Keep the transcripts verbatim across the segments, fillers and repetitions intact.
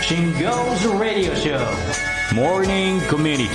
Shingo's Radio Show Morning Community。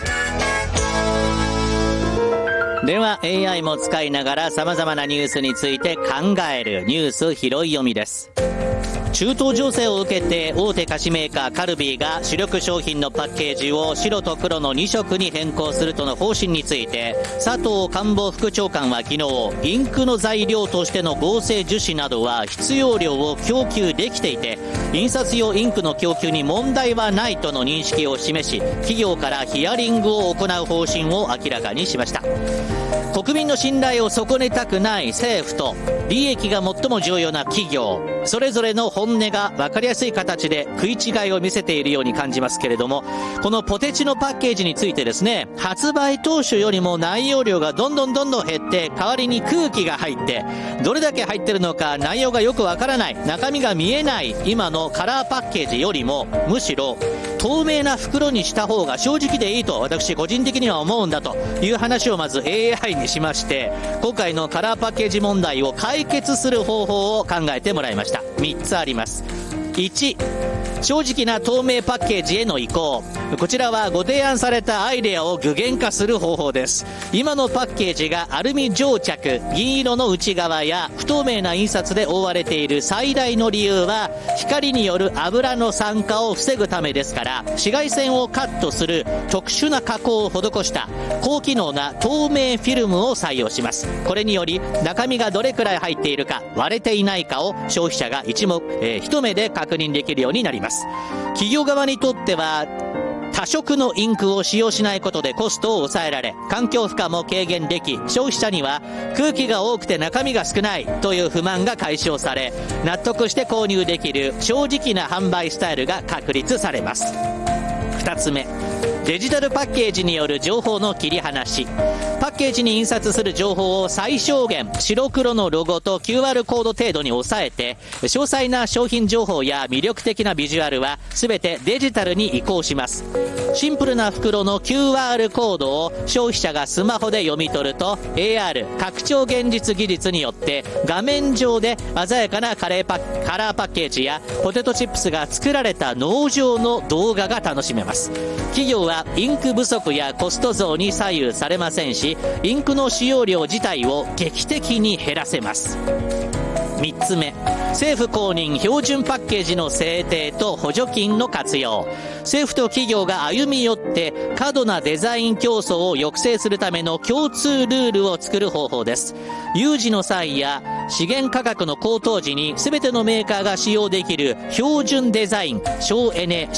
では エーアイ も使いながら様々なニュースについて考えるニュース拾い読みです。中東情勢を受けて大手菓子メーカーカルビーが主力商品のパッケージを白と黒のに色に変更するとの方針について、佐藤官房副長官は昨日、インクの材料としての合成樹脂などは必要量を供給できていて、印刷用インクの供給に問題はないとの認識を示し、企業からヒアリングを行う方針を明らかにしました。国民の信頼を損ねたくない政府と利益が最も重要な企業、それぞれの本音が分かりやすい形で食い違いを見せているように感じますけれども、このポテチのパッケージについてですね、発売当初よりも内容量がどんどんどんどん減って、代わりに空気が入って、どれだけ入ってるのか内容がよくわからない、中身が見えない今のカラーパッケージよりも、むしろ透明な袋にした方が正直でいいと私個人的には思うんだという話をまず エーアイ にしまして、今回のカラーパッケージ問題を解決する方法を考えてもらいました。みっつあります。いち、正直な透明パッケージへの移行。こちらはご提案されたアイデアを具現化する方法です。今のパッケージがアルミ蒸着、銀色の内側や不透明な印刷で覆われている最大の理由は、光による油の酸化を防ぐためですから、紫外線をカットする特殊な加工を施した高機能な透明フィルムを採用します。これにより中身がどれくらい入っているか、割れていないかを消費者が一目、えー、一目で確認できるようになります。企業側にとっては多色のインクを使用しないことでコストを抑えられ、環境負荷も軽減でき、消費者には空気が多くて中身が少ないという不満が解消され、納得して購入できる正直な販売スタイルが確立されます。ふたつめ、デジタルパッケージによる情報の切り離し。パッケージに印刷する情報を最小限白黒のロゴと キューアール コード程度に抑えて、詳細な商品情報や魅力的なビジュアルは全てデジタルに移行します。シンプルな袋の キューアール コードを消費者がスマホで読み取ると、 エーアール 拡張現実技術によって画面上で鮮やかなカレーパッカラーパッケージやポテトチップスが作られた農場の動画が楽しめます。企業はインク不足やコスト増に左右されませんし、インクの使用量自体を劇的に減らせます。みっつめ、政府公認標準パッケージの制定と補助金の活用。政府と企業が歩み寄って過度なデザイン競争を抑制するための共通ルールを作る方法です。有事の際や資源価格の高騰時に全てのメーカーが使用できる標準デザイン、省エネ